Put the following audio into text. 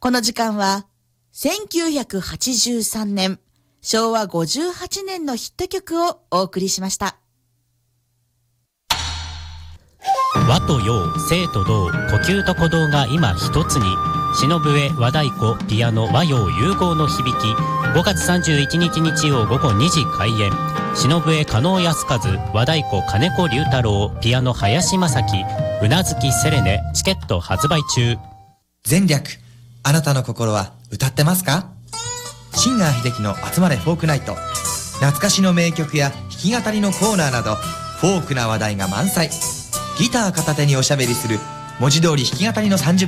この時間は1983年昭和58年のヒット曲をお送りしました。 和と洋、静と動、呼吸と鼓動が今一つに。篠笛、和太鼓、ピアノ、和洋融合の響き。5月31日日曜午後2時開演。篠笛、加納靖和、和太鼓、金子龍太郎、ピアノ、林正樹、うなずきセレネ。チケット発売中。 前略、あなたの心は歌ってますか？シンガー秀樹の集まれフォークナイト。懐かしの名曲や弾き語りのコーナーなどフォークな話題が満載。ギター片手におしゃべりする文字通り弾き語りの30